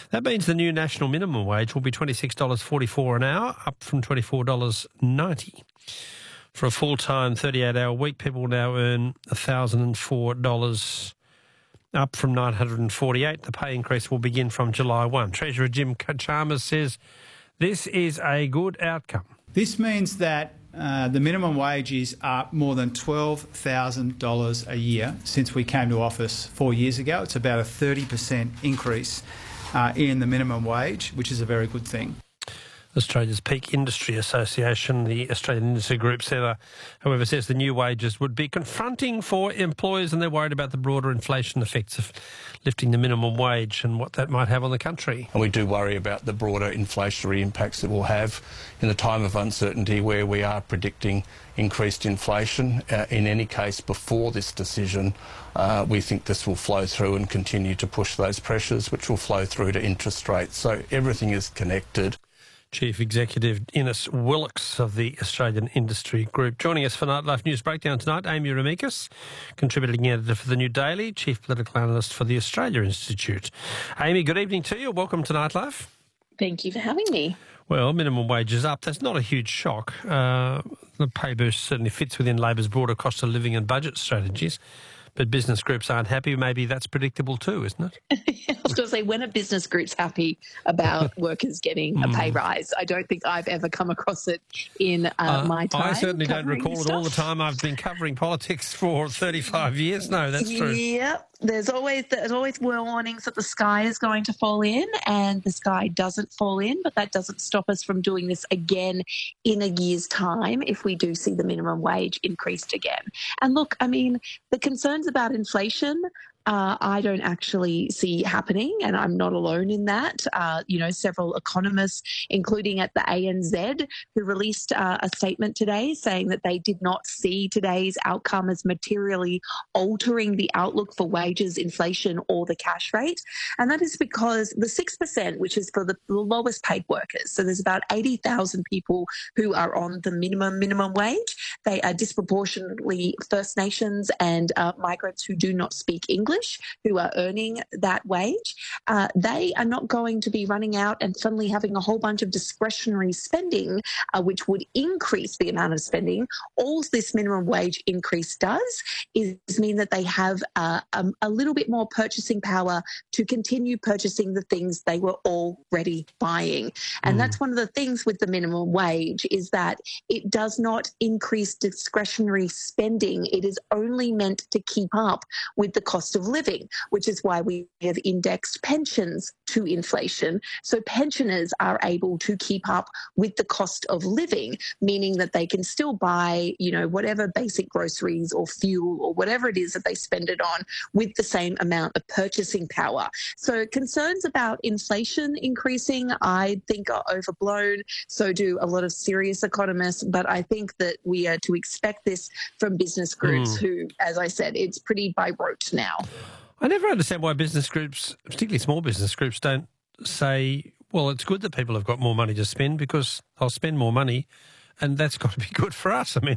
That means the new national minimum wage will be $26.44 an hour, up from $24.90. For a full-time 38-hour week, people will now earn $1,004, up from $948. The pay increase will begin from July 1. Treasurer Jim Chalmers says this is a good outcome. This means that the minimum wage is up more than $12,000 a year since we came to office 4 years ago. It's about a 30% increase in the minimum wage, which is a very good thing. Australia's peak industry association, the Australian Industry Group, however, says the new wages would be confronting for employers, and they're worried about the broader inflation effects of lifting the minimum wage and what that might have on the country. And we do worry about the broader inflationary impacts it will have in a time of uncertainty where we are predicting increased inflation. In any case, before this decision, we think this will flow through and continue to push those pressures, which will flow through to interest rates. So everything is connected. Chief Executive Innes Willox of the Australian Industry Group. Joining us for Nightlife News Breakdown tonight, Amy Remeikis, contributing editor for The New Daily, Chief Political Analyst for the Australia Institute. Amy, good evening to you. Welcome to Nightlife. Thank you for having me. Well, minimum wage is up. That's not a huge shock. The pay boost certainly fits within Labor's broader cost of living and budget strategies. But business groups aren't happy. Maybe that's predictable too, isn't it? I was going to say, when are business groups happy about workers getting a pay rise? I don't think I've ever come across it in my time. I certainly don't recall stuff. it all the time. I've been covering politics for 35 years. No, that's true. Yep. There's always warnings that the sky is going to fall in, and the sky doesn't fall in, but that doesn't stop us from doing this again in a year's time if we do see the minimum wage increased again. And look, I mean, the concerns about inflation, I don't actually see happening, and I'm not alone in that. Several economists, including at the ANZ, who released a statement today saying that they did not see today's outcome as materially altering the outlook for wages, inflation, or the cash rate. And that is because the 6%, which is for the lowest paid workers, so there's about 80,000 people who are on the minimum wage. They are disproportionately First Nations and migrants who do not speak English, who are earning that wage. They are not going to be running out and suddenly having a whole bunch of discretionary spending, which would increase the amount of spending. All this minimum wage increase does is mean that they have a little bit more purchasing power to continue purchasing the things they were already buying. And that's one of the things with the minimum wage, is that it does not increase discretionary spending. It is only meant to keep up with the cost of living, which is why we have indexed pensions to inflation. So pensioners are able to keep up with the cost of living, meaning that they can still buy, whatever basic groceries or fuel or whatever it is that they spend it on with the same amount of purchasing power. So concerns about inflation increasing, I think, are overblown. So do a lot of serious economists. But I think that we are to expect this from business groups who, as I said, it's pretty by rote now. I never understand why business groups, particularly small business groups, don't say, well, it's good that people have got more money to spend because they'll spend more money and that's got to be good for us. I mean,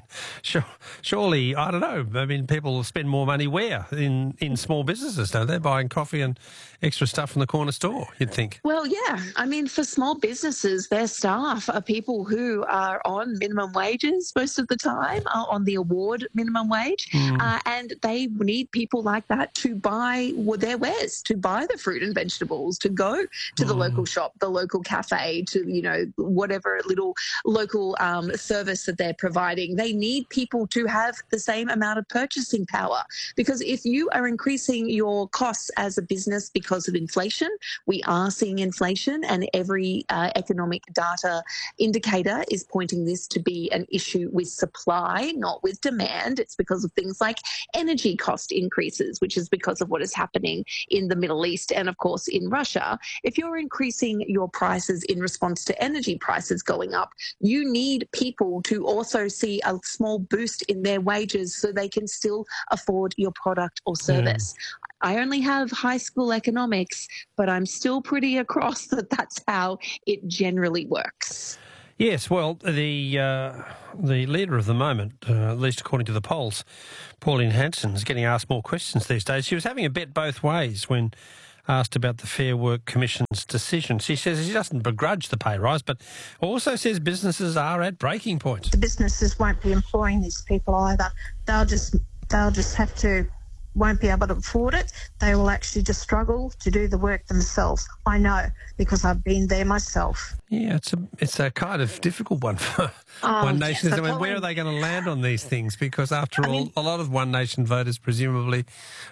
surely, I don't know. I mean, people spend more money where? In small businesses, don't they? Buying coffee and extra stuff from the corner store, you'd think. Well, yeah. I mean, for small businesses, their staff are people who are on minimum wages most of the time, are on the award minimum wage, and they need people like that to buy their wares, to buy the fruit and vegetables, to go to the local shop, the local cafe, to, whatever little local service that they're providing. They need people to have the same amount of purchasing power, because if you are increasing your costs as a business because of inflation, we are seeing inflation, and every economic data indicator is pointing this to be an issue with supply, not with demand. It's because of things like energy cost increases, which is because of what is happening in the Middle East and, of course, in Russia. If you're increasing your prices in response to energy prices going up, you need people to also see a small boost in their wages so they can still afford your product or service. I only have high school economics, but I'm still pretty across that that's how it generally works. Yes, well, the leader of the moment, at least according to the polls, Pauline Hanson, is getting asked more questions these days. She was having a bet both ways when asked about the Fair Work Commission's decision. She says she doesn't begrudge the pay rise, but also says businesses are at breaking point. The businesses won't be employing these people either. They'll just won't be able to afford it. They will actually just struggle to do the work themselves. I know, because I've been there myself. Yeah, it's a kind of difficult one for One Nation. Yes, I mean, where are they going to land on these things? Because after all, a lot of One Nation voters presumably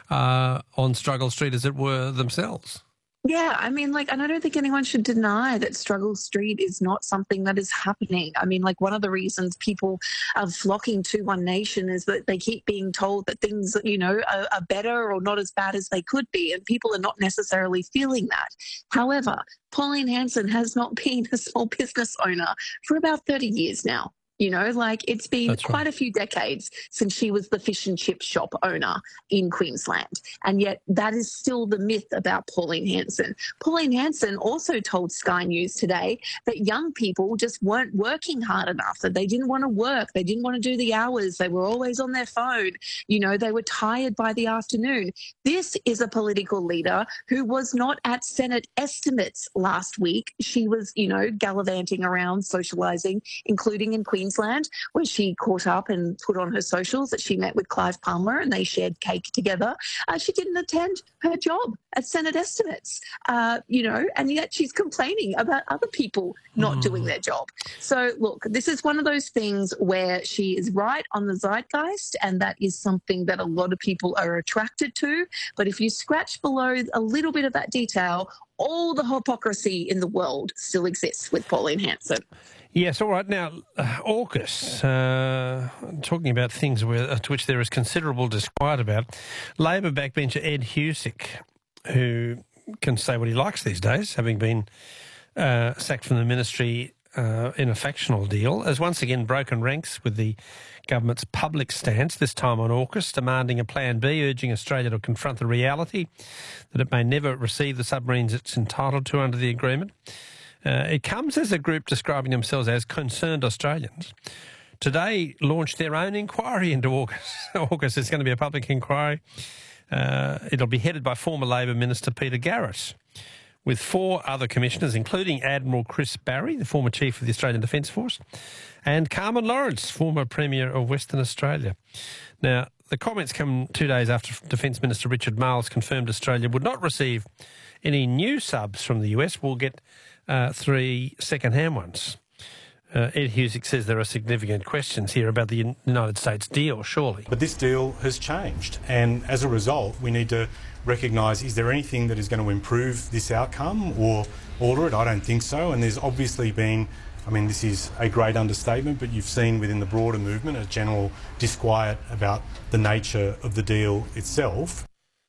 are on struggle street, as it were, themselves. Yeah, I mean, and I don't think anyone should deny that struggle street is not something that is happening. I mean, one of the reasons people are flocking to One Nation is that they keep being told that things, are better or not as bad as they could be, and people are not necessarily feeling that. However, Pauline Hanson has not been a small business owner for about 30 years now. It's been quite a few decades since she was the fish and chip shop owner in Queensland. And yet that is still the myth about Pauline Hanson. Pauline Hanson also told Sky News today that young people just weren't working hard enough, that they didn't want to work, they didn't want to do the hours, they were always on their phone, they were tired by the afternoon. This is a political leader who was not at Senate estimates last week. She was, gallivanting around, socialising, including in Queensland, where she caught up and put on her socials that she met with Clive Palmer and they shared cake together. She didn't attend her job at Senate estimates, and yet she's complaining about other people not doing their job. So, look, this is one of those things where she is right on the zeitgeist, and that is something that a lot of people are attracted to. But if you scratch below a little bit of that detail, all the hypocrisy in the world still exists with Pauline Hanson. Yes, all right. Now, AUKUS, talking about things to which there is considerable disquiet about. Labor backbencher Ed Husic, who can say what he likes these days, having been sacked from the ministry in a factional deal, has once again broken ranks with the government's public stance, this time on AUKUS, demanding a plan B, urging Australia to confront the reality that it may never receive the submarines it's entitled to under the agreement. It comes as a group describing themselves as Concerned Australians. Today launched their own inquiry into AUKUS. AUKUS is going to be a public inquiry. It'll be headed by former Labor Minister Peter Garrett, with 4 other commissioners, including Admiral Chris Barry, the former Chief of the Australian Defence Force, and Carmen Lawrence, former Premier of Western Australia. Now, the comments come 2 days after Defence Minister Richard Marles confirmed Australia would not receive any new subs from the US. We'll get 3 second-hand ones. Ed Husic says there are significant questions here about the United States deal, surely. But this deal has changed, and as a result, we need to recognise, is there anything that is going to improve this outcome or alter it? I don't think so, and there's obviously been, this is a great understatement, but you've seen within the broader movement a general disquiet about the nature of the deal itself.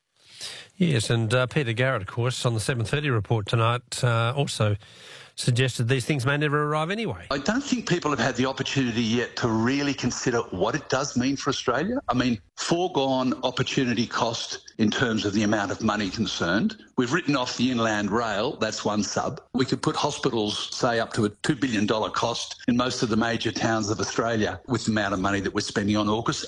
Yes, and Peter Garrett, of course, on the 7:30 report tonight also suggested these things may never arrive anyway. I don't think people have had the opportunity yet to really consider what it does mean for Australia. Foregone opportunity cost in terms of the amount of money concerned. We've written off the inland rail, that's one sub. We could put hospitals, say, up to a $2 billion cost in most of the major towns of Australia with the amount of money that we're spending on AUKUS.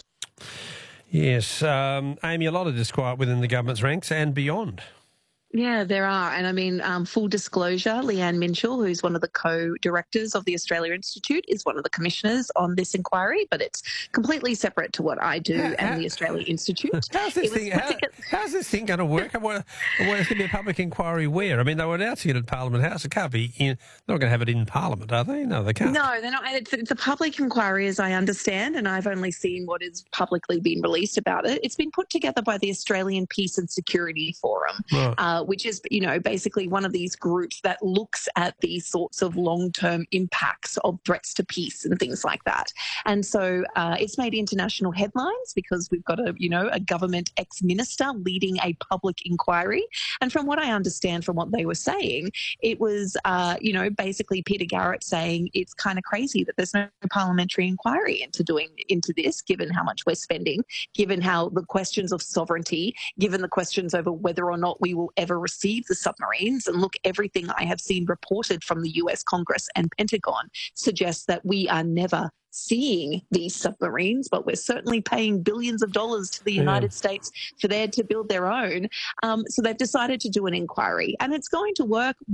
Yes, Amy, a lot of disquiet within the government's ranks and beyond. Yeah, there are. And full disclosure, Leanne Minshall, who's one of the co-directors of the Australia Institute, is one of the commissioners on this inquiry, but it's completely separate to what I do and the Australia Institute. How's this thing going to work? It's going to be a public inquiry where? They were announcing it at Parliament House. It can't be they're not going to have it in Parliament, are they? No, they can't. No, they're not. It's a public inquiry, as I understand, and I've only seen what has publicly been released about it. It's been put together by the Australian Peace and Security Forum, right. Which is, basically one of these groups that looks at these sorts of long-term impacts of threats to peace and things like that. And so it's made international headlines because we've got a government ex-minister leading a public inquiry. And from what I understand from what they were saying, it was, basically Peter Garrett saying it's kind of crazy that there's no parliamentary inquiry into this, given how much we're spending, given how the questions of sovereignty, given the questions over whether or not we will ever never received the submarines. And look, everything I have seen reported from the US Congress and Pentagon suggests that we are never seeing these submarines, but we're certainly paying billions of dollars to the United States for there to build their own. So they've decided to do an inquiry, and it's going to work